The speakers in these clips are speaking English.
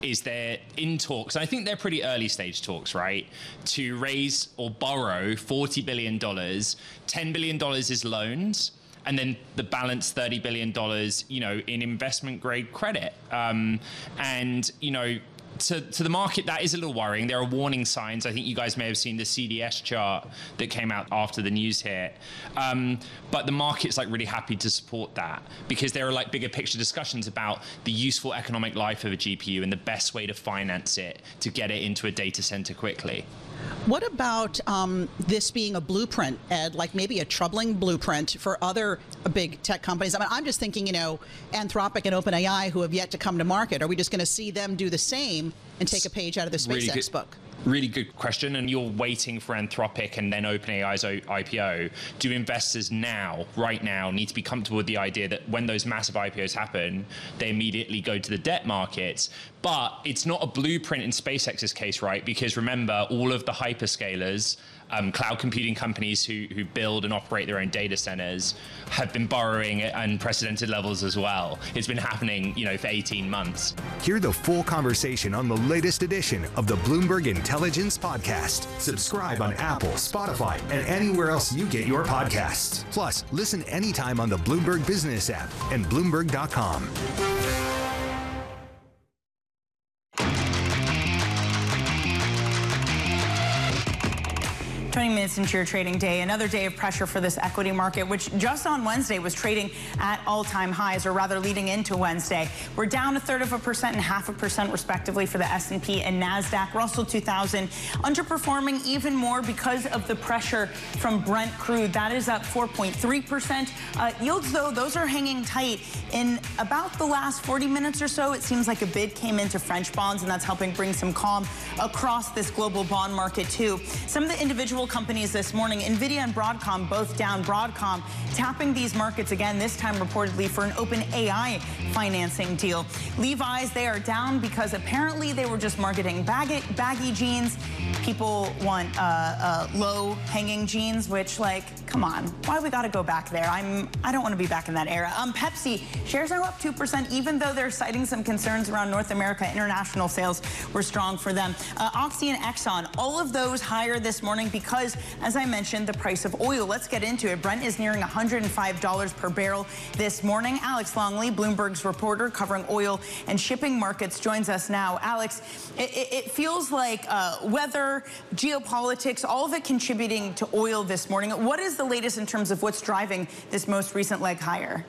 is they're in talks, and I think they're pretty early stage talks, right, to raise or borrow $40 billion. $10 billion is loans, and then the balance $30 billion, in investment grade credit. To the market, that is a little worrying. There are warning signs. I think you guys may have seen the CDS chart that came out after the news hit. But the market's really happy to support that, because there are bigger picture discussions about the useful economic life of a GPU and the best way to finance it to get it into a data center quickly. What about this being a blueprint, Ed, maybe a troubling blueprint for other big tech companies? I mean, I'm just thinking, Anthropic and OpenAI, who have yet to come to market. Are we just going to see them do the same and take a page out of the SpaceX book? Really good question. And you're waiting for Anthropic and then OpenAI's IPO. Do investors right now, need to be comfortable with the idea that when those massive IPOs happen, they immediately go to the debt markets? But it's not a blueprint in SpaceX's case, right? Because remember, all of the hyperscalers, cloud computing companies who build and operate their own data centers have been borrowing at unprecedented levels as well. It's been happening, for 18 months. Hear the full conversation on the latest edition of the Bloomberg Intelligence Podcast. Subscribe on Apple, Spotify, and anywhere else you get your podcasts. Plus, listen anytime on the Bloomberg Business app and Bloomberg.com. Minutes into your trading day, another day of pressure for this equity market, which just on Wednesday was trading at all-time highs, or rather leading into Wednesday. We're down 1/3% and 0.5% respectively for the S&P and NASDAQ. Russell 2000 underperforming even more because of the pressure from Brent crude. That is up 4.3%. Yields, though, those are hanging tight. In about the last 40 minutes or so, it seems like a bid came into French bonds, and that's helping bring some calm across this global bond market, too. Some of the individual companies this morning, NVIDIA and Broadcom both down. Broadcom tapping these markets again, this time reportedly for an OpenAI financing deal. Levi's, they are down because apparently they were just marketing baggy jeans. People want low-hanging jeans, which, come on, why we got to go back there? I don't want to be back in that era. Pepsi, shares are up 2%, even though they're citing some concerns around North America. International sales were strong for them. Oxy and Exxon, all of those higher this morning because, as I mentioned, the price of oil. Let's get into it. Brent is nearing $105 per barrel this morning. Alex Longley, Bloomberg's reporter covering oil and shipping markets, joins us now. Alex, it feels like weather, geopolitics, all of it contributing to oil this morning. What is the latest in terms of what's driving this most recent leg higher?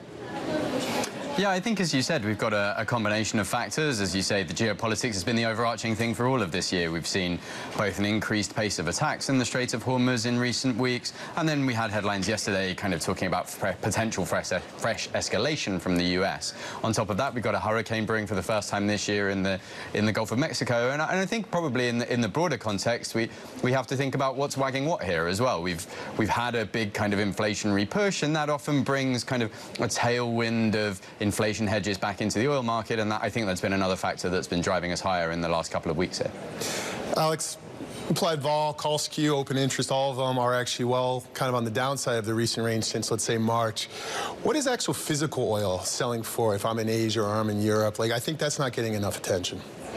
Yeah, I think, as you said, we've got a combination of factors. As you say, the geopolitics has been the overarching thing for all of this year. We've seen both an increased pace of attacks in the Strait of Hormuz in recent weeks, and then we had headlines yesterday kind of talking about potential fresh escalation from the US. On top of that, we've got a hurricane brewing for the first time this year in the Gulf of Mexico, and I think probably in the broader context, we have to think about what's wagging what here as well. We've had a big kind of inflationary push, and that often brings kind of a tailwind of inflation hedges back into the oil market, and I think that's been another factor that's been driving us higher in the last couple of weeks here. Alex, implied vol, call skew, open interest, all of them are actually kind of on the downside of the recent range since, let's say, March. What is actual physical oil selling for if I'm in Asia or I'm in Europe? I think that's not getting enough attention.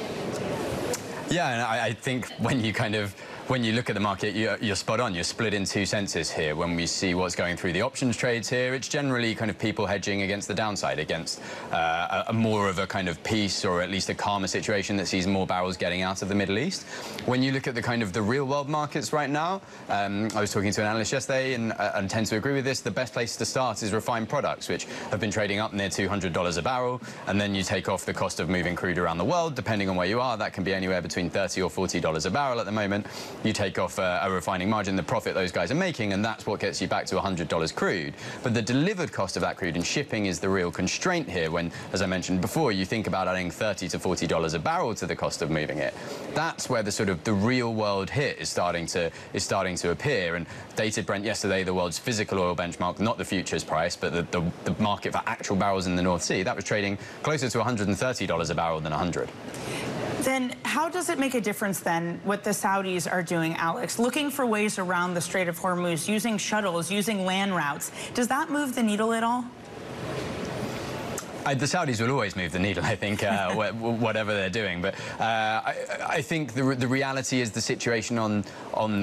Yeah, and I think when you look at the market, you're spot on. You're split in two senses here. When we see what's going through the options trades here, it's generally kind of people hedging against the downside, against a more of a kind of peace, or at least a calmer situation that sees more barrels getting out of the Middle East. When you look at the kind of the real world markets right now, I was talking to an analyst yesterday and tend to agree with this. The best place to start is refined products, which have been trading up near $200 a barrel. And then you take off the cost of moving crude around the world, depending on where you are. That can be anywhere between $30 or $40 a barrel at the moment. You take off a refining margin, the profit those guys are making, and that's what gets you back to $100 crude. But the delivered cost of that crude and shipping is the real constraint here when, as I mentioned before, you think about adding $30 to $40 a barrel to the cost of moving it. That's where the sort of the real world hit is starting to appear. And dated Brent yesterday, the world's physical oil benchmark, not the futures price, but the market for actual barrels in the North Sea, that was trading closer to $130 a barrel than 100. Then how does it make a difference then what the Saudis are doing, Alex? Looking for ways around the Strait of Hormuz, using shuttles, using land routes. Does that move the needle at all? The Saudis will always move the needle, I think, whatever they're doing. But I think the reality is the situation on